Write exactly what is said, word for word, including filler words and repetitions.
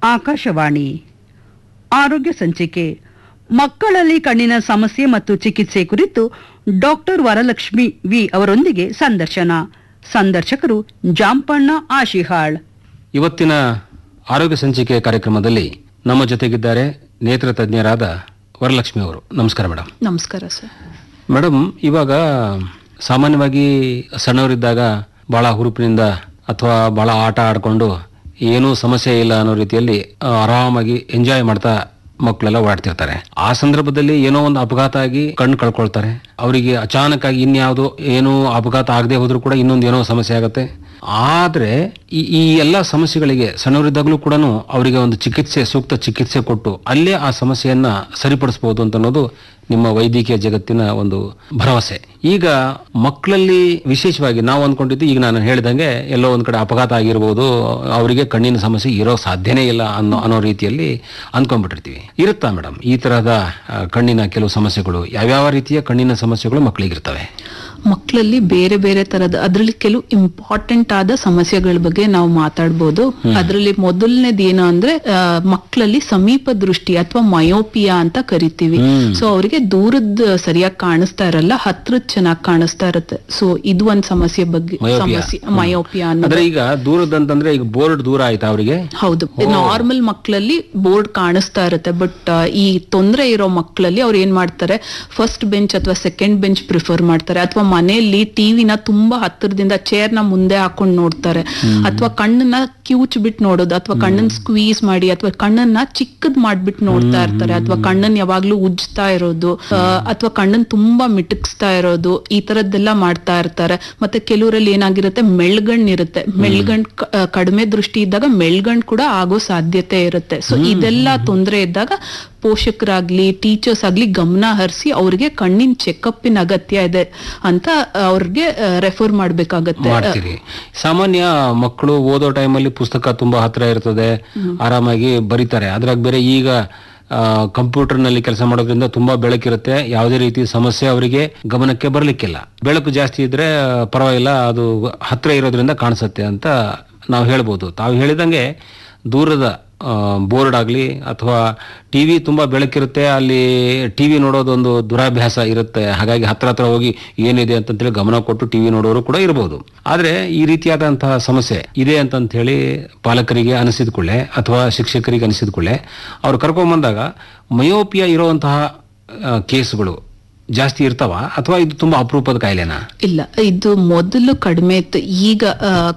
ಆಕಾಶವಾಣಿ ಆರೋಗ್ಯ ಸಂಚಿಕೆ ಮಕ್ಕಳಲ್ಲಿ ಕಣ್ಣಿನ ಸಮಸ್ಯೆ ಮತ್ತು ಚಿಕಿತ್ಸೆ ಕುರಿತು ಡಾಕ್ಟರ್ ವರಲಕ್ಷ್ಮಿ ವಿ ಅವರೊಂದಿಗೆ ಸಂದರ್ಶನ. ಸಂದರ್ಶಕರು ಜಾಂಪಣ್ಣ ಆಶಿಹಾಳ್. ಇವತ್ತಿನ ಆರೋಗ್ಯ ಸಂಚಿಕೆ ಕಾರ್ಯಕ್ರಮದಲ್ಲಿ ನಮ್ಮ ಜೊತೆಗಿದ್ದಾರೆ ನೇತ್ರ ತಜ್ಞರಾದ ವರಲಕ್ಷ್ಮಿ ಅವರು. ನಮಸ್ಕಾರ ಮೇಡಮ್. ನಮಸ್ಕಾರ ಸರ್. ಮೇಡಮ್, ಇವಾಗ ಸಾಮಾನ್ಯವಾಗಿ ಸಣ್ಣವರಿದ್ದಾಗ ಬಹಳ ಹುರುಪಿನಿಂದ ಅಥವಾ ಬಹಳ ಆಟ ಆಡಿಕೊಂಡು ಏನೂ ಸಮಸ್ಯೆ ಇಲ್ಲ ಅನ್ನೋ ರೀತಿಯಲ್ಲಿ ಆ, ಆರಾಮಾಗಿ ಎಂಜಾಯ್ ಮಾಡ್ತಾ ಮಕ್ಕಳೆಲ್ಲ ಓಡಾಡ್ತಿರ್ತಾರೆ. ಆ ಸಂದರ್ಭದಲ್ಲಿ ಏನೋ ಒಂದು ಅಪಘಾತ ಆಗಿ ಕಣ್ಣು ಕಳ್ಕೊಳ್ತಾರೆ. ಅವರಿಗೆ ಅಚಾನಕ್ ಆಗಿ ಇನ್ಯಾವುದೋ ಏನೋ ಅಪಘಾತ ಆಗದೆ ಹೋದ್ರೂ ಕೂಡ ಇನ್ನೊಂದು ಏನೋ ಸಮಸ್ಯೆ ಆಗುತ್ತೆ. ಆದ್ರೆ ಈ ಈ ಎಲ್ಲ ಸಮಸ್ಯೆಗಳಿಗೆ ಸಣ್ಣವರಿದ್ದಾಗಲೂ ಕೂಡ ಅವರಿಗೆ ಒಂದು ಚಿಕಿತ್ಸೆ, ಸೂಕ್ತ ಚಿಕಿತ್ಸೆ ಕೊಟ್ಟು ಅಲ್ಲೇ ಆ ಸಮಸ್ಯೆಯನ್ನ ಸರಿಪಡಿಸಬಹುದು ಅಂತ ಅನ್ನೋದು ನಿಮ್ಮ ವೈದ್ಯಕೀಯ ಜಗತ್ತಿನ ಒಂದು ಭರವಸೆ. ಈಗ ಮಕ್ಕಳಲ್ಲಿ ವಿಶೇಷವಾಗಿ ನಾವು ಅಂದ್ಕೊಂಡಿದ್ದು, ಈಗ ನಾನು ಹೇಳಿದಂಗೆ ಎಲ್ಲೋ ಒಂದ್ ಕಡೆ ಅಪಘಾತ ಆಗಿರ್ಬೋದು, ಅವರಿಗೆ ಕಣ್ಣಿನ ಸಮಸ್ಯೆ ಇರೋ ಸಾಧ್ಯನೇ ಇಲ್ಲ ಅನ್ನೋ ಅನ್ನೋ ರೀತಿಯಲ್ಲಿ ಅಂದ್ಕೊಂಡ್ಬಿಟ್ಟಿರ್ತೀವಿ. ಇರುತ್ತಾ ಮೇಡಮ್ ಈ ತರಹದ ಆ, ಕಣ್ಣಿನ ಕೆಲವು ಸಮಸ್ಯೆಗಳು? ಯಾವ್ಯಾವ ರೀತಿಯ ಕಣ್ಣಿನ ಸಮಸ್ಯೆಗಳು ಮಕ್ಕಳಿಗಿರ್ತವೆ? ಮಕ್ಕಳಲ್ಲಿ ಬೇರೆ ಬೇರೆ ತರದ, ಅದರಲ್ಲಿ ಕೆಲವು ಇಂಪಾರ್ಟೆಂಟ್ ಆದ ಸಮಸ್ಯೆಗಳ ಬಗ್ಗೆ ನಾವು ಮಾತಾಡ್ಬೋದು. ಅದರಲ್ಲಿ ಮೊದಲನೇದು ಏನು ಅಂದ್ರೆ ಆ, ಮಕ್ಕಳಲ್ಲಿ ಸಮೀಪ ದೃಷ್ಟಿ ಅಥವಾ ಮಯೋಪಿಯಾ ಅಂತ ಕರಿತೀವಿ. ಸೊ ಅವರಿಗೆ ದೂರದ ಸರಿಯಾಗಿ ಕಾಣಿಸ್ತಾ ಇರಲ್ಲ, ಹತ್ರದ ಚೆನ್ನಾಗಿ ಕಾಣಿಸ್ತಾ ಇರುತ್ತೆ. ಸೊ ಇದು ಒಂದ್ ಸಮಸ್ಯೆ ಬಗ್ಗೆ ಸಮಸ್ಯೆ ಮಯೋಪಿಯಾ ಅನ್ನೋದು. ಅಂದ್ರೆ ಈಗ ದೂರದಂತಂದ್ರೆ ಈಗ ಬೋರ್ಡ್ ದೂರ ಆಯ್ತಾ ಅವರಿಗೆ? ಹೌದು, ನಾರ್ಮಲ್ ಮಕ್ಕಳಲ್ಲಿ ಬೋರ್ಡ್ ಕಾಣಿಸ್ತಾ ಇರುತ್ತೆ. ಬಟ್ ಈ ತೊಂದರೆ ಇರೋ ಮಕ್ಕಳಲ್ಲಿ ಅವ್ರು ಏನ್ ಮಾಡ್ತಾರೆ, ಫಸ್ಟ್ ಬೆಂಚ್ ಅಥವಾ ಸೆಕೆಂಡ್ ಬೆಂಚ್ ಪ್ರಿಫರ್ ಮಾಡ್ತಾರೆ, ಅಥವಾ ಮನೆಯಲ್ಲಿ ಟಿವಿನ ತುಂಬಾ ಹತ್ತಿರದಿಂದ ಚೇರ್ನ ಮುಂದೆ ಹಾಕೊಂಡು ನೋಡ್ತಾರೆ, ಅಥವಾ ಕಣ್ಣನ್ನ ಕ್ಯೂಚ್ ಬಿಟ್ಟು ನೋಡೋದು, ಅಥವಾ ಕಣ್ಣನ್ನ ಸ್ಕ್ವೀಸ್ ಮಾಡಿ, ಅಥವಾ ಕಣ್ಣನ್ನ ಚಿಕ್ಕದ್ ಮಾಡ್ಬಿಟ್ಟು ನೋಡ್ತಾ ಇರ್ತಾರೆ, ಅಥವಾ ಕಣ್ಣನ್ ಯಾವಾಗ್ಲೂ ಉಜ್ತಾ ಇರೋದು, ಅಥವಾ ಕಣ್ಣನ್ ತುಂಬಾ ಮಿಟಕ್ಸ್ತಾ ಇರೋದು, ಈ ತರದ್ದೆಲ್ಲ ಮಾಡ್ತಾ ಇರ್ತಾರೆ. ಮತ್ತೆ ಕೆಲವರಲ್ಲಿ ಏನಾಗಿರುತ್ತೆ, ಮೆಳ್ಗಣ್ ಇರುತ್ತೆ. ಮೆಳ್ಗಣ್ ಕ- ಆ, ಕಡಿಮೆ ದೃಷ್ಟಿ ಇದ್ದಾಗ ಮೆಳ್ಗಣ್ ಕೂಡ ಆಗೋ ಸಾಧ್ಯತೆ ಇರುತ್ತೆ. ಸೊ ಇದೆಲ್ಲ ತೊಂದರೆ ಇದ್ದಾಗ ಪೋಷಕರಾಗ್ಲಿ ಟೀಚರ್ಸ್ ಆಗ್ಲಿ ಗಮನ ಹರಿಸಿ ಅವ್ರಿಗೆ ಕಣ್ಣಿನ ಚೆಕಪ್ಪಿನ ಅಗತ್ಯ ಇದೆ ಅಂತ ಅವ್ರಿಗೆ ರೆಫರ್ ಮಾಡ್ಬೇಕಾಗತ್ತೆ. ಮಾಡ್ತೀರಿ. ಸಾಮಾನ್ಯ ಮಕ್ಕಳು ಓದೋ ಟೈಮಲ್ಲಿ ಪುಸ್ತಕ ತುಂಬಾ ಹತ್ರ ಇರ್ತದೆ, ಆರಾಮಾಗಿ ಬರೀತಾರೆ. ಅದ್ರಾಗ ಬೇರೆ ಈಗ ಕಂಪ್ಯೂಟರ್ ನಲ್ಲಿ ಕೆಲಸ ಮಾಡೋದ್ರಿಂದ ತುಂಬಾ ಬೆಳಕಿರುತ್ತೆ, ಯಾವುದೇ ರೀತಿ ಸಮಸ್ಯೆ ಅವರಿಗೆ ಗಮನಕ್ಕೆ ಬರ್ಲಿಕ್ಕಿಲ್ಲ. ಬೆಳಕು ಜಾಸ್ತಿ ಇದ್ರೆ ಪರವಾಗಿಲ್ಲ, ಅದು ಹತ್ರ ಇರೋದ್ರಿಂದ ಕಾಣಿಸುತ್ತೆ ಅಂತ ನಾವು ಹೇಳ್ಬೋದು. ತಾವು ಹೇಳಿದಂಗೆ ದೂರದ ಬೋರ್ಡ್ ಆಗಲಿ ಅಥವಾ ಟಿವಿ ತುಂಬಾ ಬೆಳಕಿರುತ್ತೆ, ಅಲ್ಲಿ ಟಿವಿ ನೋಡೋದೊಂದು ದುರಾಭ್ಯಾಸ ಇರುತ್ತೆ. ಹಾಗಾಗಿ ಹತ್ರ ಹತ್ರ ಹೋಗಿ ಏನಿದೆ ಅಂತಂತೇಳಿ ಗಮನ ಕೊಟ್ಟು ಟಿವಿ ನೋಡೋರು ಕೂಡ ಇರಬಹುದು. ಆದ್ರೆ ಈ ರೀತಿಯಾದಂತಹ ಸಮಸ್ಯೆ ಇದೆ ಅಂತಂತ ಹೇಳಿ ಪಾಲಕರಿಗೆ ಅನಿಸಿದ ಕೂಡಲೇ ಅಥವಾ ಶಿಕ್ಷಕರಿಗೆ ಅನಿಸಿದ ಕೂಡಲೇ ಅವ್ರು ಕರ್ಕೊಂಡ್ ಬಂದಾಗ ಮಯೋಪಿಯಾ ಇರುವಂತಹ ಕೇಸ್ಗಳು ಜಾಸ್ತಿ ಇರ್ತಾವ ಅಥವಾ ಇದು ತುಂಬಾ ಅಪರೂಪದ ಕಾಯಿಲೆನಾ? ಇಲ್ಲ, ಇದು ಮೊದಲು ಕಡಿಮೆ ಇತ್ತು. ಈಗ